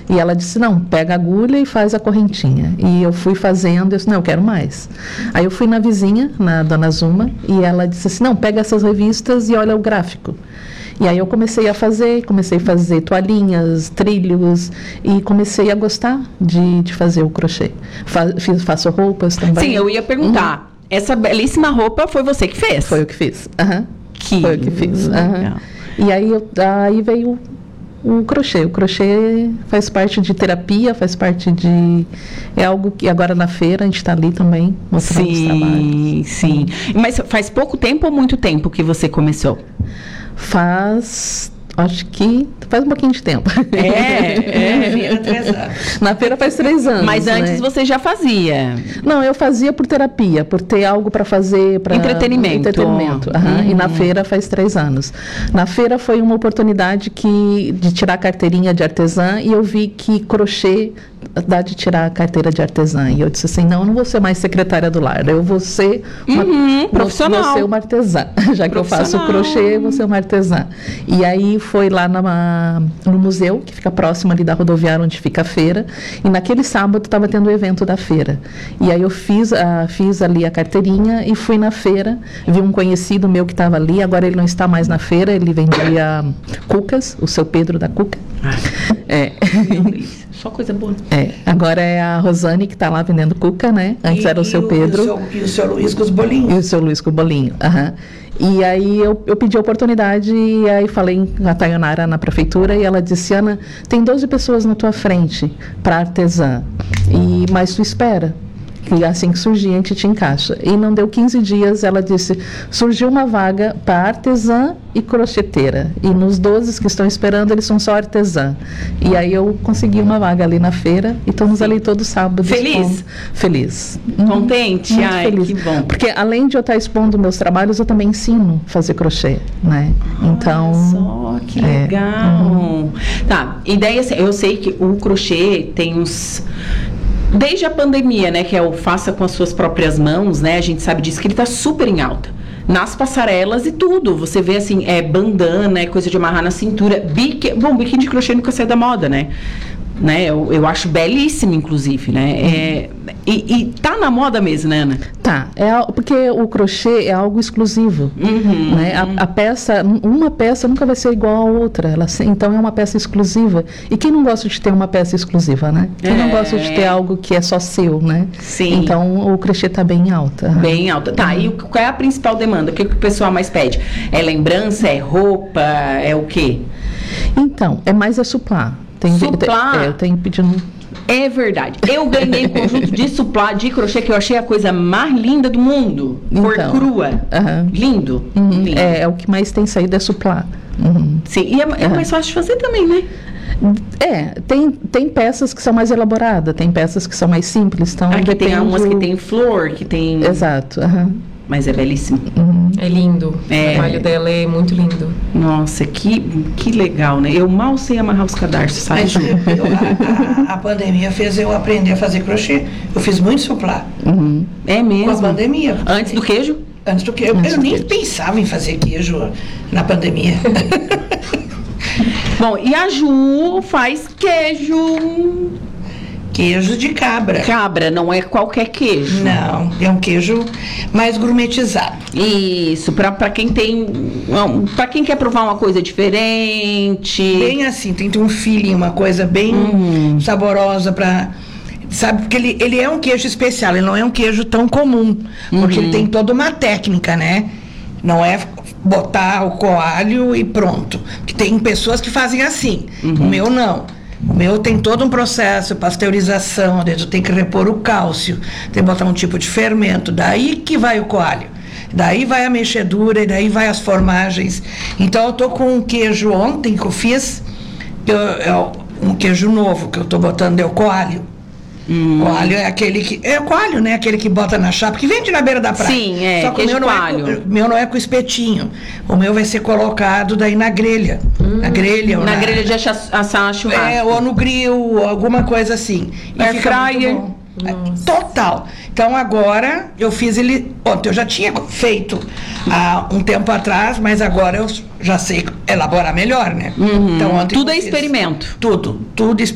E ela disse, não, pega a agulha e faz a correntinha. E eu fui fazendo, eu disse, não, eu quero mais. Aí eu fui na vizinha, na Dona Zuma, e ela disse assim, não, pega essas revistas e olha o gráfico. E aí eu comecei a fazer toalhinhas, trilhos, e comecei a gostar de fazer o crochê. Faço roupas também. Sim, eu ia perguntar. Essa belíssima roupa foi você que fez? Foi eu que fiz. Foi eu que fiz. Legal. E aí veio o crochê. O crochê faz parte de terapia, faz parte de... É algo que agora na feira a gente está ali também mostrando os trabalhos. Sim. Mas faz pouco tempo ou muito tempo que você começou? Acho que faz um pouquinho de tempo. Na feira faz 3 anos. Mas antes você já fazia? Não, eu fazia por terapia, por ter algo para fazer. Entretenimento. E na feira faz 3 anos. Na feira foi uma oportunidade de tirar a carteirinha de artesã e eu vi que crochê dá de tirar a carteira de artesã. E eu disse assim, não, eu não vou ser mais secretária do lar, eu vou ser profissional. Vou ser uma artesã. Já que eu faço crochê, eu vou ser uma artesã. E aí foi lá no museu, que fica próximo ali da rodoviária onde fica a feira, e naquele sábado estava tendo o evento da feira. E aí eu fiz ali a carteirinha e fui na feira, vi um conhecido meu que estava ali, agora ele não está mais na feira, ele vendia cucas, o seu Pedro da Cuca. Só coisa boa. Agora é a Rosane que está lá vendendo cuca, né? Antes era o seu Pedro. E o seu Luiz com os bolinhos. E o seu Luiz com o bolinho. E aí eu pedi a oportunidade e aí falei com a Taionara na prefeitura e ela disse, Ana, tem 12 pessoas na tua frente para artesã, mas tu espera. E assim que surgir, a gente te encaixa. E não deu 15 dias, ela disse, surgiu uma vaga para artesã e crocheteira. E nos 12 que estão esperando, eles são só artesã. E aí eu consegui uma vaga ali na feira e estamos ali todo sábado. Feliz? Feliz. Contente? Muito feliz. Que bom. Porque além de eu estar expondo meus trabalhos, eu também ensino a fazer crochê, né? Então... Olha só, que legal. Tá, ideia, eu sei que o crochê tem uns... Desde a pandemia, né, que é o faça com as suas próprias mãos, né, a gente sabe disso, que ele tá super em alta. Nas passarelas e tudo, você vê assim, bandana, coisa de amarrar na cintura, biquíni de crochê nunca saiu da moda, né? Eu acho belíssimo, uma né? E tá na moda mesmo, né, Ana? Tá, porque o crochê é algo exclusivo, né? Uma peça nunca vai ser igual a outra, então é uma peça exclusiva. E quem não gosta de ter uma peça exclusiva, né? Quem não gosta de ter algo que é só seu, né? Sim. Então o crochê tá bem alta. Bem alta. Tá, e qual é a principal demanda? O que o pessoal mais pede? É lembrança, é roupa, é o quê? Então, é mais suplá. Eu tenho pedindo... É verdade. Eu ganhei um conjunto de suplá de crochê que eu achei a coisa mais linda do mundo. Cor crua. Lindo. Lindo. É o que mais tem saído é suplá. Sim, e é mais fácil de fazer também, né? Tem peças que são mais elaboradas, tem peças que são mais simples. Então, aqui tem umas que tem flor, que tem... Exato. Mas é belíssimo. É lindo. O trabalho dela é muito lindo. Nossa, que legal, né? Eu mal sei amarrar os cadarços, sabe? Mas a pandemia fez eu aprender a fazer crochê. Eu fiz muito suplá. É mesmo? Com a pandemia. Antes do queijo? Antes do queijo. Eu nem pensava em fazer queijo na pandemia. Bom, e a Ju faz queijo... Queijo de cabra. Cabra, não é qualquer queijo. Não, é um queijo mais gourmetizado. Isso, pra quem para quem quer provar uma coisa diferente. Bem assim, tem um feeling, uma coisa bem saborosa sabe, porque ele é um queijo especial, ele não é um queijo tão comum, porque ele tem toda uma técnica, né? Não é botar o coalho e pronto. Porque tem pessoas que fazem assim, o meu não. O meu tem todo um processo, pasteurização, onde eu tenho que repor o cálcio, tem que botar um tipo de fermento, daí que vai o coalho, daí vai a mexedura e daí vai as formagens. Então eu tô com um queijo ontem que eu fiz, um queijo novo que eu tô botando, é o coalho. Coalho é aquele que... É o coalho, né? Aquele que bota na chapa, que vende na beira da praia. Sim, Só que queijo o meu não é com espetinho. O meu vai ser colocado daí na grelha. Na grelha. Na grelha de assar churrasco. Ou no grill, alguma coisa assim. Air fryer. Total. Então agora eu fiz ele... Ontem eu já tinha feito há um tempo atrás, mas agora eu já sei elaborar melhor, né? Então, ontem tudo é experimento. Tudo